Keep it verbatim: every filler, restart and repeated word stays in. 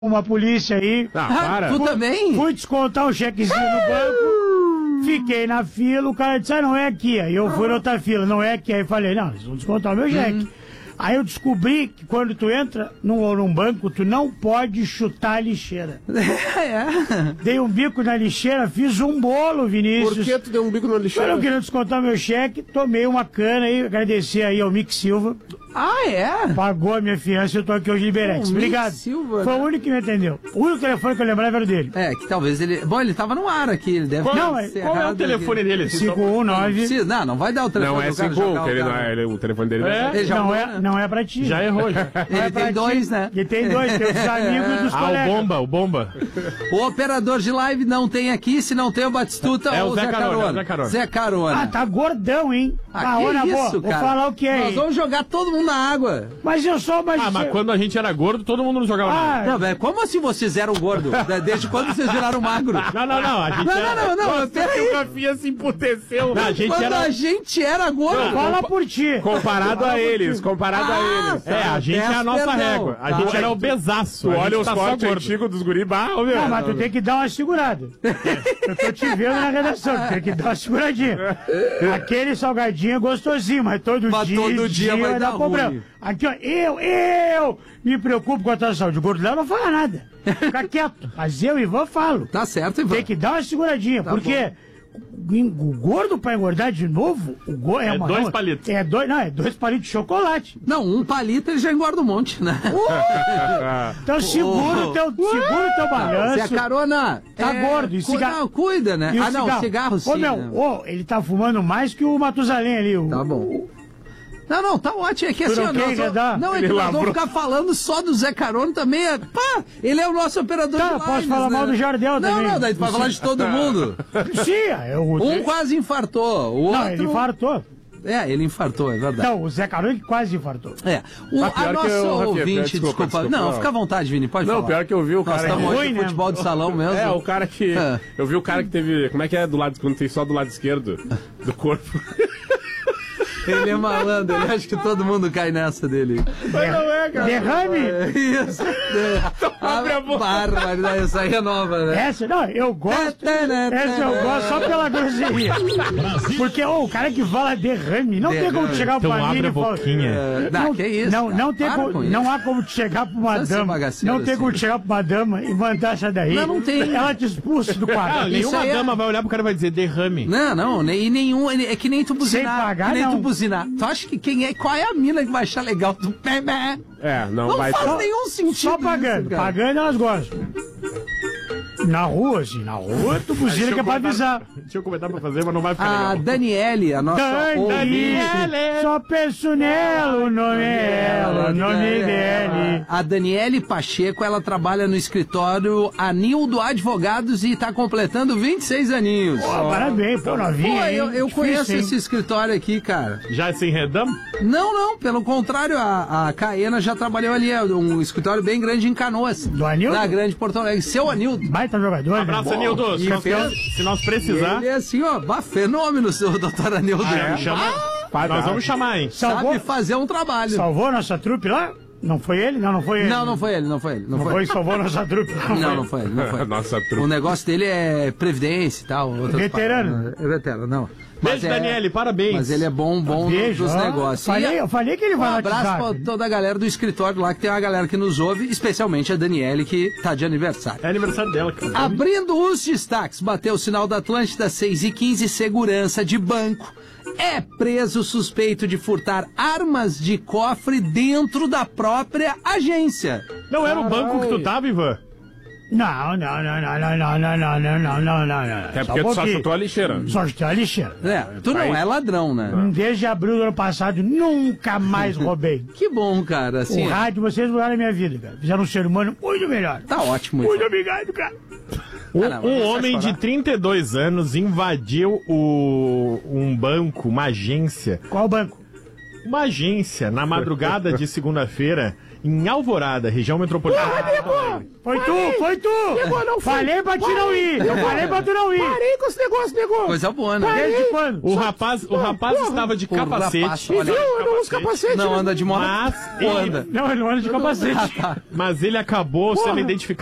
uma polícia aí. Ah, para. Tu também? Fui descontar um chequezinho no banco, fiquei na fila, o cara disse, ah, não é aqui. Aí eu fui na outra fila, não é aqui. Aí falei, não, eles vão descontar o meu cheque. Uhum. Aí eu descobri que quando tu entra num, num banco, tu não pode chutar a lixeira. É. Dei um bico na lixeira, fiz um bolo, Vinícius. Por que tu deu um bico na lixeira? Eu não queria descontar meu cheque, tomei uma cana aí, agradecer aí ao Mick Silva. Ah, é? Pagou a minha fiança, eu tô aqui hoje Liberex. Oh, obrigado. Silva, Foi né? o único que me atendeu. O único telefone que eu lembrava era o dele. É, que talvez ele... Bom, ele tava no ar aqui, ele deve... Qual, Não, qual é o telefone aqui. dele? cinco um nove. Sim, não, não vai dar o telefone Não é do cara cinco um, jogar que o ele não cara. é, ele, o telefone dele É, Ele já não, foi, é, né? não é pra ti. já errou. Já. Não é Ele pra tem dois, ti. né? Ele tem dois, tem os amigos e dos Ah, colegas. o Bomba, o Bomba. O operador de live não tem aqui, se não tem o Batistuta É ou o Zé Carona, é o Zé Carona. Zé Carona. Ah, tá gordão, hein? Ah, Ah, que olha, isso, boa, cara? vou falar o que é Nós aí. vamos jogar todo mundo na água. Mas eu sou mais... Ah, mas quando a gente era gordo, todo mundo não jogava nada. Ah, Não, velho, como assim vocês eram gordo? Desde quando vocês viraram magro? Não, não, não. A gente Não, era... não, não, não, Nossa, peraí. o Rafinha se emputeceu. Não, a gente Quando era... a gente era gordo. fala por ti. Comparado a eles, comparado Ah, a eles. É, a gente é a nossa perdão. régua. A Tá. gente era obesaço. Tu A olha gente os tá só cortes gordo. antigos dos guri, bah, ô, meu. Não, mas tu tem que dar uma segurada. Eu tô te vendo na redação, tu tem que dar uma seguradinha. Aquele salgadinho é gostosinho, mas todo Mas dia, todo dia vai dar problema. ruim. Aqui, ó, eu, eu me preocupo com a tua saúde. O gordo Léo não fala nada. Fica quieto. Mas eu, Ivan, falo. Tá certo, Ivan. Tem que dar uma seguradinha, Tá porque o gordo pra engordar de novo, o go é, É uma, dois não, palitos. É dois, não, é dois palitos de chocolate. Não, um palito ele já engorda um monte, né? Então segura o teu, segura o teu balanço. Zé Carona, Tá é, gordo, e cu- cigarro? Não, cuida, né? E o Ah, não, cigarro sim. Ô, meu, né? ô, ele tá fumando mais que o Matusalém ali. O, Tá bom. Não, não, tá ótimo. É que Tu assim, não ó, quer nós vamos- enredar? não, é que Ele nós vamos lavrou. ficar falando só do Zé Carona também. É, pá, ele é o nosso operador Tá, de lives, posso falar né? mal do Jardel não, também. Não, daí tu vai falar de todo mundo. Sim, é o... Um quase infartou, o Não, outro... ele infartou. É, ele infartou, é verdade. Não, o Zé Carona que quase infartou. É, o, Ah, a pior que nossa eu, Rafinha, ouvinte, desculpa, desculpa, desculpa, não, não. fica à vontade, Vini, pode Não, falar. pior que eu vi o Nós cara... estamos hoje ruim, de né? futebol de salão mesmo. É, o cara que... É. Eu vi o cara que teve... Como é que é do lado... Quando tem só do lado esquerdo do corpo. Ele é malandro, ele acha que todo mundo cai nessa dele. Mas não é, cara. Derrame? É, isso. abre a boca. Barbaridade, essa aí é nova, né? Essa, não, eu gosto. Essa eu gosto só pela grosseria. Porque, ô, o cara que fala derrame, não tem como tu chegar Então pra mim abre a e falar. boquinha. É, não, que isso? Não, cara. não, tem Para como, com isso. não há como tu chegar pra uma Precisa ser dama. bagaceiro Não tem assim. como tu chegar pra uma dama e mandar essa daí. Não, não tem. Ela te expulsa do Ah, quarto. Isso nenhuma aí é- dama vai olhar pro cara e vai dizer derrame. Não, não, ne- e nenhum. É que nem tu buzinar. Sem pagar, que nem não. tu buzinar. Tu acha que quem é. Qual é a mina que vai achar legal tu pé, pé? É, não, Não vai... faz nenhum sentido. Só pagando. isso, cara. Pagando elas gostam. Na rua, assim, na rua, tu buzina que é pra avisar. Deixa eu comentar pra fazer, mas não vai ficar A legal. Daniele, a nossa Dani, ouvinte. só penso nela, o nome é ela, o nome dele. A Daniele Pacheco, ela trabalha no escritório Anildo Advogados e está completando vinte e seis aninhos. Pô, parabéns, pô, novinha, Pô, hein? eu, eu Difícil, conheço hein? esse escritório aqui, cara. Já se enredamos? Não, não, pelo contrário, a, a Caena já trabalhou ali, é um escritório bem grande em Canoas. Do Anildo? Na grande Porto Alegre. Seu Anildo. Baita jogador, né? Abraço, Bom. Anildo. Se E nós, fez- se nós precisar, Ele é assim, ó, bah, fenômeno, seu doutor Anildo. é, chama, nós vamos chamar, hein? Salvou, Sabe fazer um trabalho. salvou a nossa trupe lá? Não foi ele? Não, não foi ele. Não, não foi ele, não foi ele. Não, Não foi. foi, salvou a nossa trupe. Não, não foi ele, não foi. Nossa, O truque. negócio dele é previdência e tal. outras Veterano. paradas. É veterano, não. Beijo, é- Daniele, parabéns. Mas ele é bom, bom Beijo, dos ó. negócios. Falei, E eu falei que ele um vai no abraço WhatsApp. pra toda a galera do escritório lá, que tem uma galera que nos ouve, especialmente a Daniele, que tá de aniversário. É aniversário dela, cara. Abrindo os destaques, bateu o sinal da Atlântida, seis e quinze, segurança de banco. É preso suspeito de furtar armas de cofre dentro da própria agência. Não era o banco que tu tava, Ivan? Não, não, não, não, não, não, não, não, não, não, não, não. É porque tu só chutou a lixeira. Só chutou a lixeira. É, tu não é ladrão, né? Desde abril do ano passado, nunca mais roubei. Que bom, cara. Assim, O rádio, vocês mudaram a minha vida, cara. Fizeram um ser humano muito melhor. tá ótimo. Muito Ivan. obrigado, cara. Um, Ah, não, um mas homem de trinta e dois anos invadiu o, um banco, uma agência, Qual banco? uma agência na madrugada de segunda-feira em Alvorada, região metropolitana. Ah, foi tu, foi tu! Nego, não foi. Falei pra te não ir! Eu falei pra tu não ir! Parei com esse negócio, nego. Coisa boa, né? Desde quando? O rapaz, o rapaz estava de O capacete. rapaz, E olha, viu? Eu não uso capacete. não né? anda de moto. Mas Ou ele, anda. Não, ele não anda de capacete. mas ele acabou Porra. sendo identificado